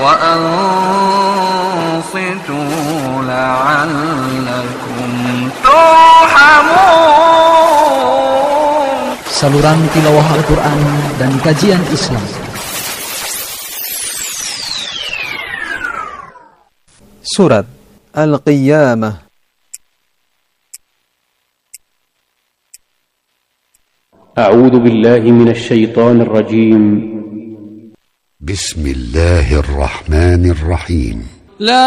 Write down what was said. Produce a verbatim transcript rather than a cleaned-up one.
وأنصتوا لعلكم ترحمون. Saluran tilawah Al-Quran dan kajian Islam. Surat Al-Qiyamah. أعوذ بالله من الشيطان الرجيم. بسم الله الرحمن الرحيم. لا